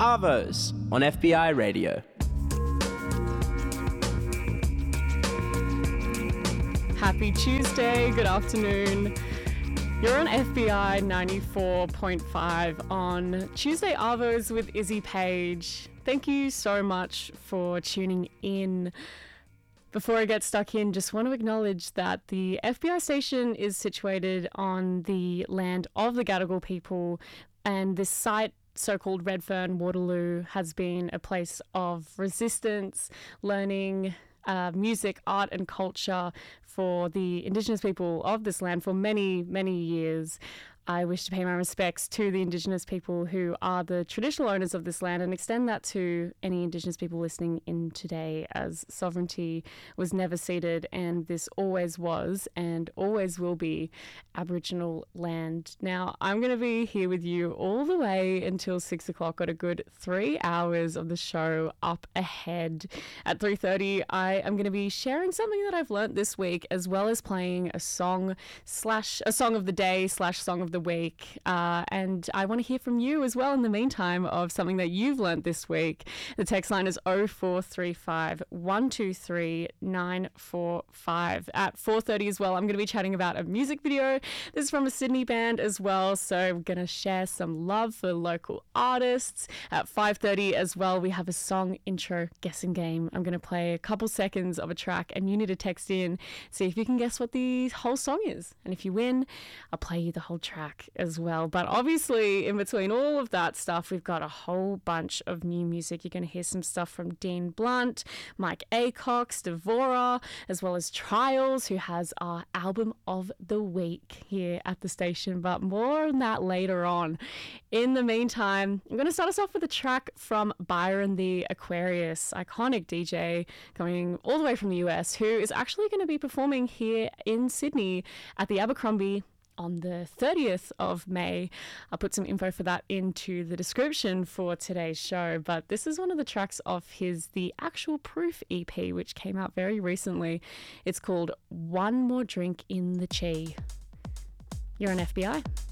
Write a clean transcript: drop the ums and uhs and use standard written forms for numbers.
Arvos on FBI Radio. Happy Tuesday, good afternoon. You're on FBI 94.5 on Tuesday Arvos with Izzy Page. Thank you so much for tuning in. Before I get stuck in, just want to acknowledge that the FBI station is situated on the land of the Gadigal people, and this site, so-called Redfern Waterloo, has been a place of resistance, learning, music, art and culture for the Indigenous people of this land for many, many years. I wish to pay my respects to the Indigenous people who are the traditional owners of this land and extend that to any Indigenous people listening in today, as sovereignty was never ceded and this always was and always will be Aboriginal land. Now, I'm going to be here with you all the way until 6 o'clock. Got a good 3 hours of the show up ahead. At 3:30, I am going to be sharing something that I've learnt this week, as well as playing a song of the day / song of the week. And I want to hear from you as well in the meantime of something that you've learnt this week. The text line is 0435 123 945. At 4:30 as well, I'm going to be chatting about a music video. This is from a Sydney band as well, so we're going to share some love for local artists. At 5:30 as well, we have a song intro guessing game. I'm going to play a couple seconds of a track and you need to text in, see if you can guess what the whole song is. And if you win, I'll play you the whole track as well. But obviously, in between all of that stuff, we've got a whole bunch of new music. You're going to hear some stuff from Dean Blunt, Mike Acox, Devora, as well as Trials, who has our album of the week here at the station. But more on that later on. In the meantime, I'm going to start us off with a track from Byron the Aquarius, iconic DJ coming all the way from the US, who is actually going to be performing here in Sydney at the Abercrombie on the 30th of May. I'll put some info for that into the description for today's show, but this is one of the tracks of the Actual Proof EP, which came out very recently. It's called One More Drink in the Chi. You're on FBI.